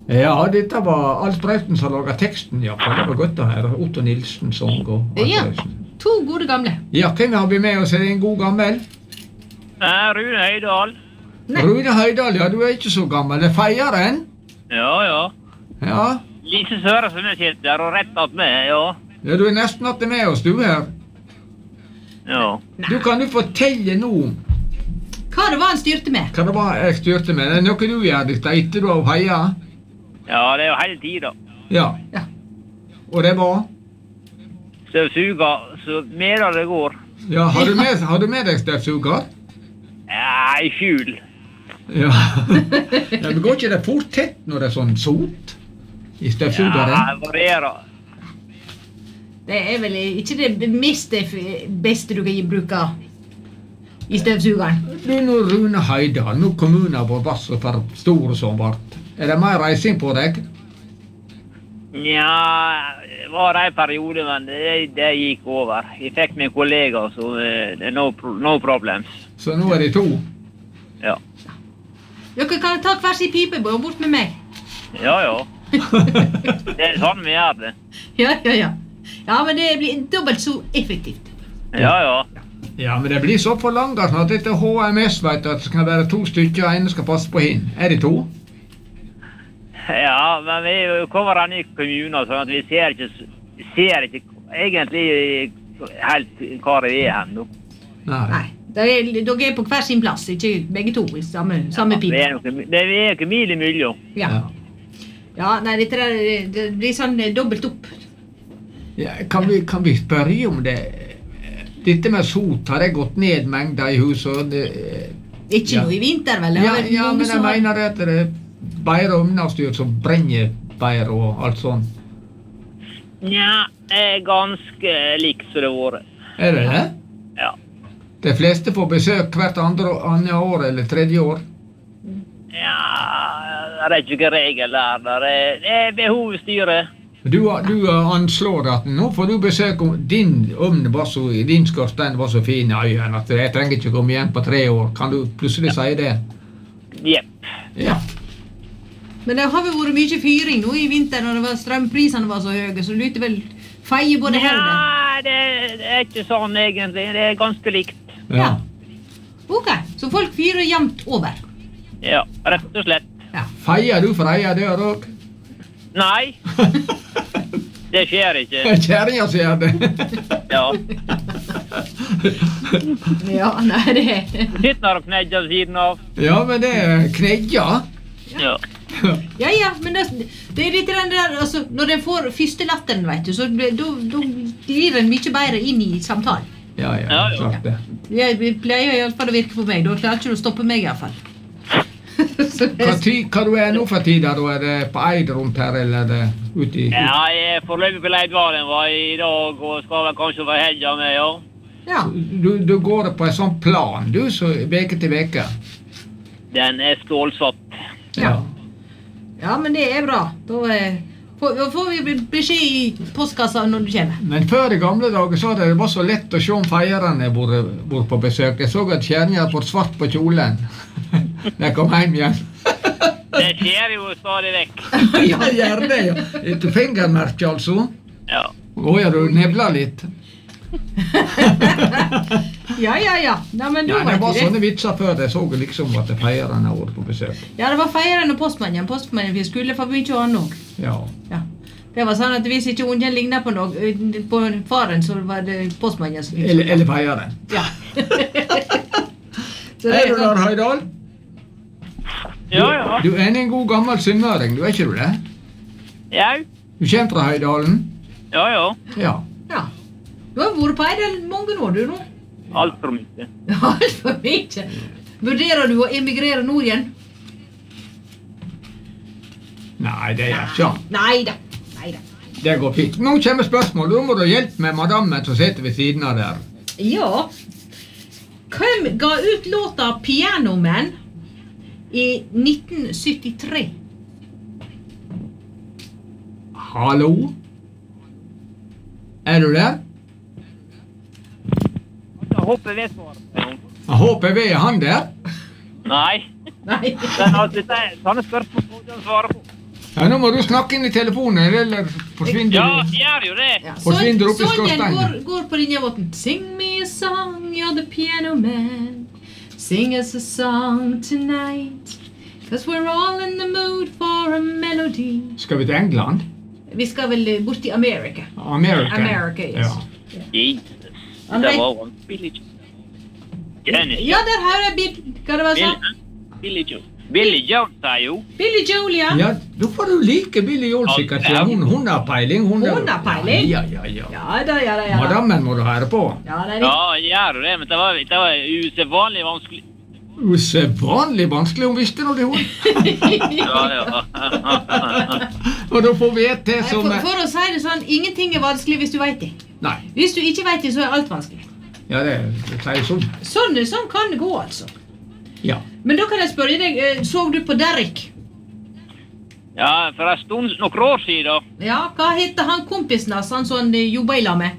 Ja, dette var Alf Prøysen som laget teksten, ja. Det var godt å høre. Otto Nilsen sang og Alf Ja, Prøysen. 2 gode gamle. Ja, hvem har vi med oss? Er det en god gammel? Rune Høydal. Nei. Rune Høydal, ja, du er ikke så gammel. Det er feieren. Ja. Ja. Lise Søresen er sitt der og rett at med, ja. Ja, du er nesten alltid med oss, du her. Ja. Du kan du fortelle nå Hva det var han styrte med? hva det var jeg styrte med. Det er noe du gjør dette etter du har heia. Ja, det er jo hele tiden. Ja. Ja. Og det var? Støvsuger, så mer det går. Ja, har du med deg støvsuger? Ja, i fjul. Ja. Ja, men går ikke det fort tett når det er sånn sot i støvsugeren? Ja, det varierer. Det er vel ikke det beste du kan bruke i støvsugeren. Du, nå Rune Høydal, nå kommunen har vært så for stor som vart. Er det mer reising på deg? Ja, det var en periode, men det gikk over. Jeg fikk min kollega, så det er no problems. Så nå er det 2? Ja. Dere kan ta hver sin pipe og bort med meg. Ja. Det er sånn vi gjør det. Ja. Ja, men det blir dobbelt så effektivt. Ja. Ja, men det blir så for langt at dette HMS vet at det skal være 2 stykker, og en skal passe på hin. Er det 2? Ja, men vi kommer en ny kommune, sånn at vi ser ikke egentlig helt hva det er hen. Nei, dere er på hver sin plass, ikke begge 2 i samme pipe. Det er ikke mil imellom. Ja, nei, det blir sånn dobbelt opp. Ja, kan vi spørre om det? Dette med sot, har det gått ned mengder i huset? Ikke noe i vinter, vel? Ja, men jeg mener at det er bedre omnastyr som brenner bedre og alt sånn. Ja, det er ganske likt som det har vært. Er det det? Ja. De fleste får besøk hvert andre år eller tredje år? Ja, det er ikke regel der. Det er behovsstyret. Du anslår at nå får du besøk om din skorstein var så fin i øynene at jeg trenger ikke komme igjen på 3 år. Kan du plutselig si det? Jepp. Ja. Men det har vel vært mye fyring nå i vinter når strømprisene var så høye, så du lytte vel feie både her og der? Nei, det er ikke sånn egentlig. Det er ganske likt. Ja. Ok, så folk fyrer jevnt over? Ja, rett og slett. Ja. Feier du for eier dør også? Nei. Det skjer ikke. Kjæringa sier det. Ja. Ja, nei, det Sitter og knedger siden av. Ja, men det er knedja. Ja. Ja, men det er litt der, altså, når den får første latteren, vet du, så da glir den mye bedre inn i samtalen. Ja, klart det. Jeg pleier i alle fall å virke på meg, da klarer ikke du å stoppe meg i alle fall. Hva du er nå for tida? Er det på Eid rundt her, eller er det ute i... Ja, jeg er forløpig på Leidvalen var i dag, og skal vel kanskje være helga med, ja. Ja. Du går på en sånn plan, du, så veke til veke? Den er stålsatt. Ja. Ja, men det er bra. Da får vi beskjed i postkassa når du kommer. Men før i gamle dager så det var så lett å se om feierne bor på besøk. Jeg så at kjæringen hadde fått svart på kjolen. Jeg kom hjem igjen. Det skjer jo stadig vekk. Ja, gjør det, ja. Et fingermerke, altså. Ja. Ja, du nevler litt. Ja. Ja, men da Det var vet sånne vitser før. Jeg så liksom at feierne hadde vært på besøk. Ja, det var feieren og postmannen. Postmannen skulle få mye annet også. Ja. Ja. Det var sånn at hvis ikke ungen lignet på noe, på faren, så var det postmannen som fikk. Eller feieren. Ja. Er du der, Høydal? Ja. Du er en god gammel sunnmøring, du er ikke du det? Ja. Du kommer fra Høydalen? Ja. Ja. Ja. Du har vært på Eidal mange år, du nå. Alt for mye. Alt for mye. Vurderer du å emigrere nord igjen? Nei, det gjør ikke han. Neida. Det går fint. Nå kommer spørsmål. Da må du hjelpe med madammen som sitter ved siden av der. Ja. Hvem ga ut låta Piano Man i 1973? Hallo? Er du der? Jeg håper vi svarer. HPV, er han der? Nei. Nei. Sånne spørsmål må du svare på. Ja, nå må du snakke inn I telefonen, eller forsvinner Ja, du? jeg gjør jo det. Ja, Forsvinner opp I Sonjen skorsteinen. går på denne måten. Sing me a song, you're the piano man. Sing us a song tonight. 'Cause we're all in the mood for a melody. Skal vi til England? Vi skal vel bort til Amerika. Amerika, yes. Ja. Jesus. Han Det vet- var han Billy Joe. Dennis. Ja, der har jeg hva det var sånn? Billy Joe. Billy Joe sa jo. Billy Joel, ja. Ja, da får du like Billy Joel sikkert, for hun har peiling. Hun har peiling? Ja. Ja da. Madammen må du høre på. Ja, det er Ja, jeg gjør jo det, men det var usedvanlig vanskelig. Usedvanlig vanskelig, hun visste når det hun. Ja. Og da får vi et til Nei, som... for å si det sånn, ingenting er vanskelig hvis du vet det. Nei, Hvis du ikke vet det, så er alt vanskelig. ja, det sier sånn. Sånn kan det gå, altså. Ja. Men da kan jeg spørre deg, så du på Derek? Ja, for en stund, noen år siden. Ja, hva heter han kompisen hans, han som han jobber I lag med?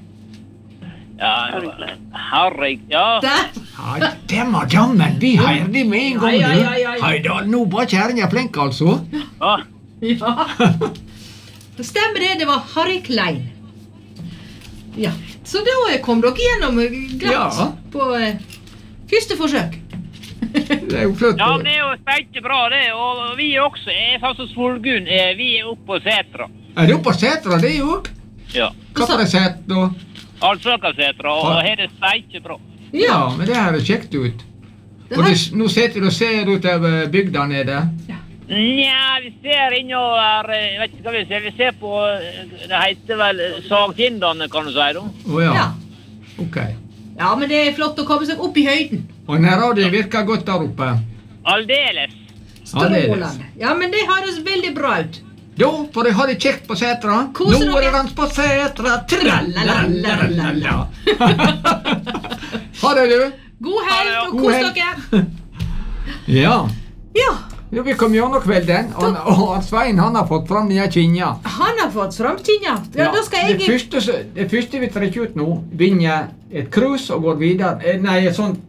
Ja, Harry. Ja. Der! Ja, det er madammen, vi heier de med en gang, du. Ja. Hei da, nå var kjæringen flink, altså. Ja. Ja. Det stemmer det var Harry Klein. Ja, så da kom dere gjennom glatt Ja. på første forsøk. Det er jo flott. Ja, men det er jo spilte bra det, og vi også, sånn som Svolgun, vi er oppe på Setra. Er det oppe på setra, det er jo? Ja, Hva for det setra? Alsøka-Setra, og her er spilte bra. Ja, men det her er kjekt ut. Det Og har- nå sitter du og ser ut av bygda nede. Nja, vi ser innover, vet ikke hva vi ser, vi ser på, det heter vel Sagtindane, kan du si da. Åja, Ja. ok. Ja, men det er flott å komme seg opp I høyden. Og nærradioen virker godt der oppe. Aldeles. Strålende. Ja, men det høres veldig bra ut. Da får jeg ha det kjekt på setra. Koser Nå er dere. det dans på setra. Tralalalala. Ha det, du. God helg, og God kos helg. dere. Ja. Ja, Vi kom gjennom kvelden, og Svein han har fått fram nye kinja. han har fått framtinja. Ja, da skal jeg... Det første vi trekker ut nå, vinner et krus og går videre. Nei, et sånt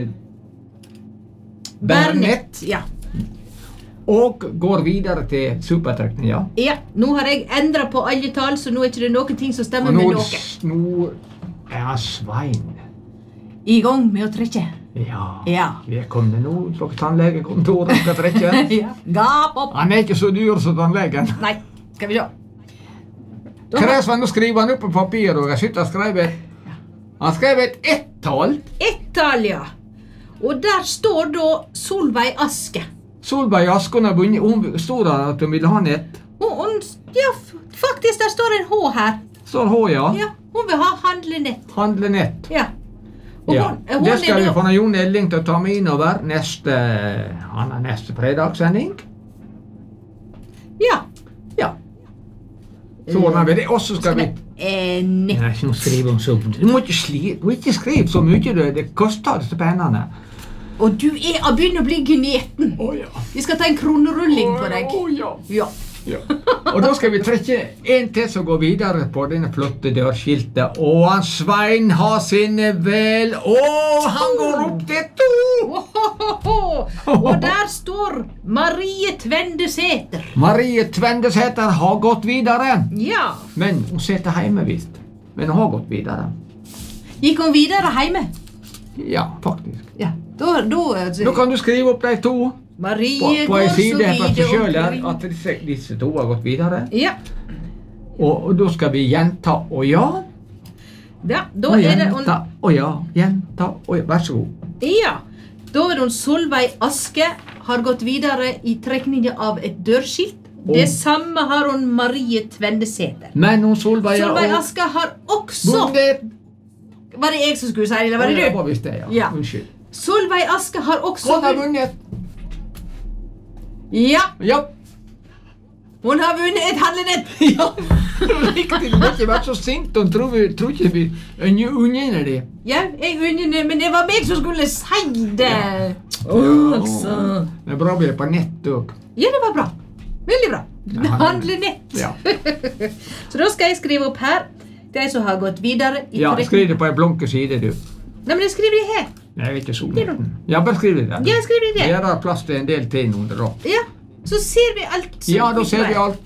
bærnett. Ja. Og går videre til supertrekninga. Ja, nå har jeg endret på alle tall, så nå er ikke det noen ting som Og stemmer nå, med noe. nå er Svein. I gang med å trekke. Ja. Ja. Vi er kommet nå på tannlegekontoret og skal trekke. Ja. Gap opp. Han er ikke så dyr som tannlegen. Nei, skal vi se. Hva er det som nå skriver han opp på papir, og jeg synes han skrev et ett-tall. Ett tall, ja. Og der står da Solveig Aske. Solveig Askon har vunnet, hun stod der at hun ville ha nett. Ja, faktisk, der står en H her. Står H, ja. Ja, hun vil ha handlenett. Handle nett. Ja. Og Ja. hun Det skal er vi da... få Jon Elling til å ta med innover neste fredagssending. Ja. Ja. Så ordner vi det, og så skal vi... Nett. Nei, ikke skrive om så... Du må ikke skrive så mye, det koster disse pennene. Og du er begynner å bli gneten. Åja. Vi skal ta en kronerulling på deg. Åja. Ja. Ja. Og da skal vi trekke en til som går videre på denne flotte dørskiltet. Og han Svein har sine vel. Han går opp til 2! Ohohoho. Og der står Marie Tvendesæter. Marie Tvendesæter har gått videre. Ja. Men hun sitter hjemme visst. Men hun har gått videre. Gikk hun videre hjemme? Ja, faktisk. Ja. Da Nå kan du skrive opp de to Marie på en går så side for seg selv videre her, at disse to har gått videre. Ja. Og da skal vi gjenta og ja. Ja, da Og er det gjenta og ja. Gjenta og ja. Vær så god. Ja. Da er det Solveig Aske har gått videre I trekningen av et dørskilt. Det samme har hun Marie Tvendesæter. Men hun Solveig Solveig Aske har også... vunnet. Var det jeg som skulle si det, eller var det Ja, du? bare visst det, ja. Ja. Unnskyld. Solveig Aske har også... Hun har vunnet. Ja, Ja. hun har vunnet et handlenett. Ja. Riktig, du må ikke være så sint. Hun tror ikke vi unner det. Ja, jeg unner, men det var meg som skulle si det. Altså. Det er bra vi er på nett også. Ja, det var bra. Veldig bra. Ja, Handlenett. Ja. Så da skal jeg skrive opp her. De som har gått videre I Ja, trekning. skriv det på en blanke side, du. Nei, men jeg skriver det her. Nei, jeg er ikke så Det er liten. Ja, bare skriv det der. Ja, jeg skriver det der. Jeg har plass til en del ting under da. Ja, Så ser vi alt som Ja, da ser vi likevel. alt.